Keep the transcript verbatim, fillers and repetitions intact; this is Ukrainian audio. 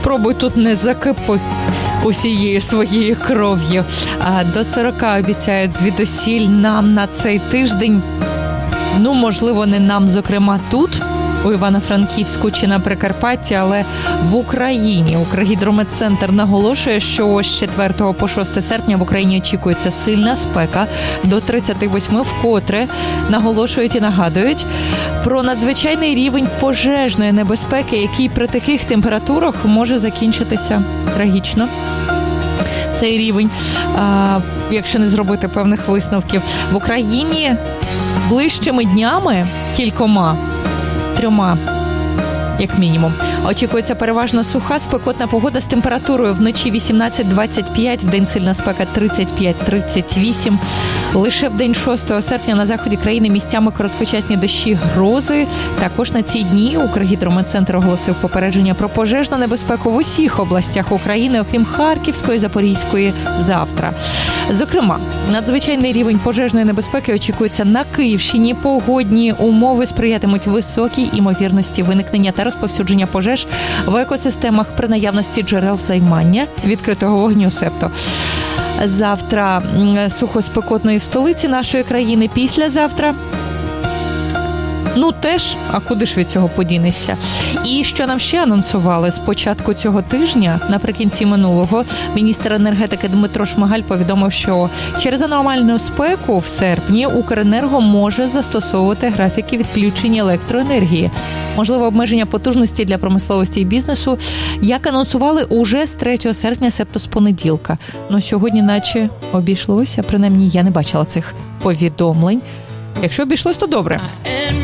спробуй тут не закипи усією своєю кров'ю. До сорока обіцяють звідусіль нам на цей тиждень. Ну, можливо, не нам, зокрема, тут, у Івано-Франківську чи на Прикарпатті, але в Україні. Укргідрометцентр наголошує, що з четвертого по шосте серпня в Україні очікується сильна спека до тридцяти восьми, вкотре наголошують і нагадують про надзвичайний рівень пожежної небезпеки, який при таких температурах може закінчитися трагічно. Цей рівень, якщо не зробити певних висновків. В Україні ближчими днями, кількома, трьома, як мінімум, очікується переважно суха, спекотна погода з температурою вночі вісімнадцять двадцять п'ять, вдень сильна спека тридцять п'ять тридцять вісім. Лише в день шостого серпня на заході країни місцями короткочасні дощі, грози. Також на ці дні Укргідрометцентр оголосив попередження про пожежну небезпеку в усіх областях України, окрім Харківської, Запорізької, завтра. Зокрема, надзвичайний рівень пожежної небезпеки очікується на Київщині. Погодні умови сприятимуть високій імовірності виникнення та розповсюдження пожеж в екосистемах при наявності джерел займання відкритого вогню, себто. Завтра сухо-спекотно і в столиці нашої країни, післязавтра ну теж, а куди ж від цього подінешся? І що нам ще анонсували з початку цього тижня, наприкінці минулого, міністр енергетики Дмитро Шмигаль повідомив, що через аномальну спеку в серпні Укренерго може застосовувати графіки відключення електроенергії. Можливо, обмеження потужності для промисловості і бізнесу, як анонсували уже з третього серпня, себто з понеділка. Ну, сьогодні наче обійшлося, принаймні я не бачила цих повідомлень. Якщо обійшлось, то добре.